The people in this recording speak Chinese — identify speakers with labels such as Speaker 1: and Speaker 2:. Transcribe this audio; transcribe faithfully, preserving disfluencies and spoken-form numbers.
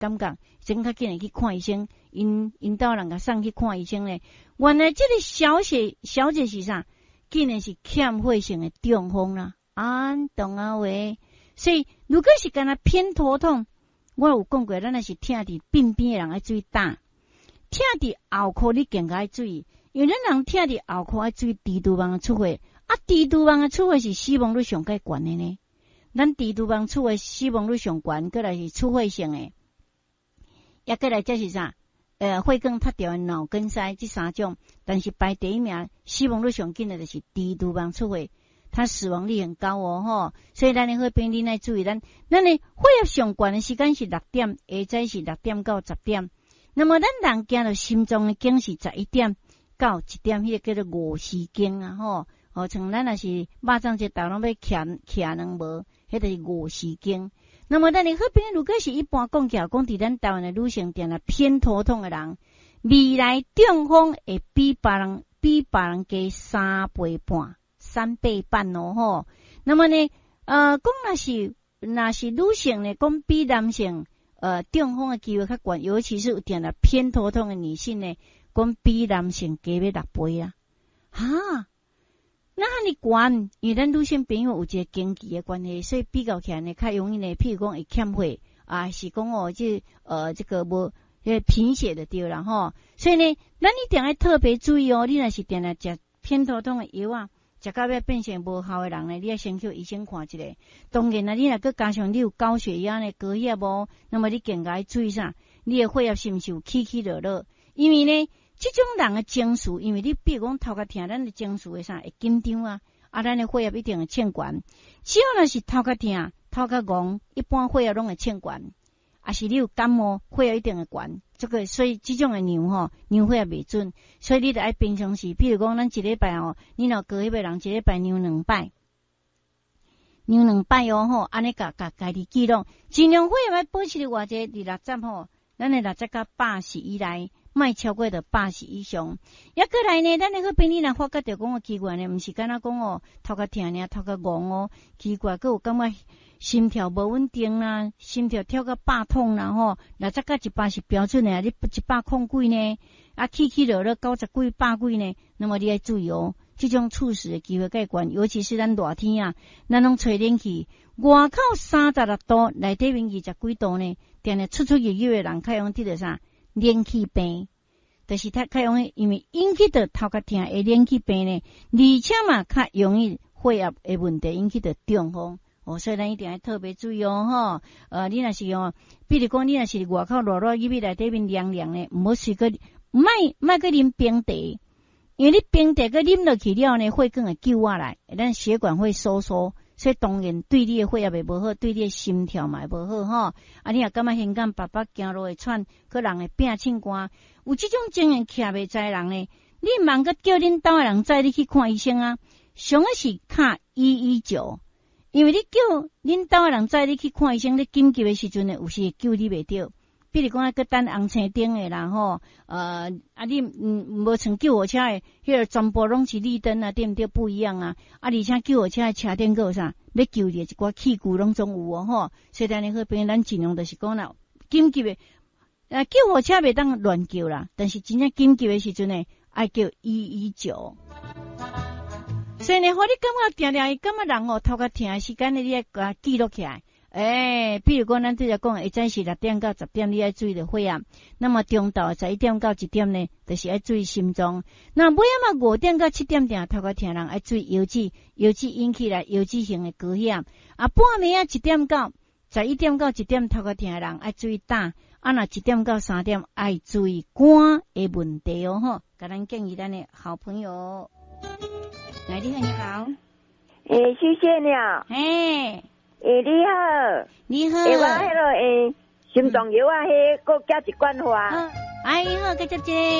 Speaker 1: 感觉先较紧去看医生，因因兜人甲送去看医生咧。原来这个小姐小姐是啥？竟然是欠血性的中风啦，啊，懂啊喂。所以如果是干那偏头痛，我有讲过，咱若是疼伫鬓边的人爱注意打，疼伫后壳你更加爱注意，因为咱人疼伫后壳爱注意低度网的出血，啊，低度网的出血是死亡率上介悬的呢。咱低度网出血死亡率上悬，过来是出血性的，也过来这是啥？呃，血管塌掉的脑梗塞这三种，但是排第一名死亡率上紧的就是低度网出血，它死亡率很高哦吼。所以咱的好朋友来注意，咱咱的血压上悬的时间是六点，下早是六点到十点。那么咱人行到心脏的经是十一点到一点，迄、那个叫做午时经啊吼。哦，像咱若是肉粽节头拢要徛徛两无，迄就是午时经。那么咱的好朋友，如果是一般讲起来，讲伫咱台湾的女性定了偏头痛的人，未来中风会比别人比别人加三倍半、三倍半哦吼。那么呢，呃，讲若是若是女性呢，讲比男性呃中风的机会较悬，尤其是有定了偏头痛的女性呢，讲比男性加要六倍啊，哈。那你悬，因为咱女性朋友有一个经期的关系，所以比较起来呢，较容易呢，譬如讲会欠血啊，是讲哦，这呃这个无呃贫血的对啦吼，所以呢，咱一定要特别注意哦，你若是定来食偏头痛的药啊，食到要变成无效的人呢，你要先去医生看一下。当然啦，你若搁加上你有高血压呢、高血压无，那么你更加要注意啥？你的血压是毋是有起起落落？因为呢。这种人的情绪，因为你比如讲头壳疼，咱的情绪会啥会紧张啊，啊，咱的血压一定会欠悬。只要若是头壳疼、头壳戆，一般血压拢会欠悬。啊，是你有感冒，血压一定会悬。这个所以这种的量吼，量血压袂准，所以你得爱平常时，比如讲咱一礼拜哦，你若高血压人一礼拜量两摆，量两摆哦吼，安尼甲甲家己记录，尽量血压要保持伫偌济伫六十吼，咱的六十到八十以内。莫超过的八十以上，也过来呢，咱那个病人若发觉到讲个奇怪呢，毋是敢若讲哦，头壳疼呢，头壳戆哦，奇怪，佮有感觉心跳无稳定啦，心跳跳到百痛啦吼，六十到一百是标准的，你一百控几呢？啊，起起落落九十几、百几呢？那么你要注意哦，这种猝死的机会介悬，尤其是咱热天啊，咱拢吹冷气，外口三十六度，内底面二十几度呢，定定出出入入的人，较用得着啥？冷气病，就是他较容易，因为引起的头壳疼的冷气病呢，而且嘛较容易血压的问题引起的中风。哦，所以咱一定要特别注意哦，吼。呃，你若是哦，比如讲你若是外口热热，入去内底面凉凉的，唔好随个，莫莫个啉冰茶，因为你冰茶个啉落去了呢，血管会救下来，咱血管会收缩。所以当然对你的血压会无好，对你的心跳嘛会无好吼。啊，你也感觉现感爸爸行路会喘，个人会变凊寒，有这种经验徛袂在人呢，你茫个叫恁兜的人载你去看医生啊，上个是卡一一九，因为你叫恁兜的人载你去看医生，你紧急的时阵呢，有时救你袂到。比如讲，个等红青灯的啦吼，呃，啊你嗯无乘救护车的，迄个全部拢是绿灯啊，对毋对？不一样啊，啊而且救护车的车顶个有啥？要救的一寡器具拢总有哦吼，所以咱的好朋友，咱尽量就是讲啦，紧急的，啊救护车袂当乱叫啦，但是真正紧急的时阵呢，爱叫一一九。所以呢，互你感觉定定，感觉人哦头壳疼的时间呢，你要甲记录起来。诶、欸，比如讲咱对着讲，会早是六点到十点，你要注意着血压。那么中昼十一点到一点呢，就是要注意心脏。那尾仔嘛五点到七点定头壳疼人，要注意腰子，腰子引起来腰子型的高血压。啊，半暝啊一点到十一点到一点头壳疼人，要注意胆。啊，若一点到三点，要注意肝的问题哦吼。甲咱建议咱的好朋友，来，你好，你好。
Speaker 2: 诶、欸，谢谢你啊。
Speaker 1: 诶。
Speaker 2: 诶、欸，你好，
Speaker 1: 你好。
Speaker 2: 诶、欸，我迄个诶，心脏药啊，迄个加一罐花。
Speaker 1: 哎，好，继续接。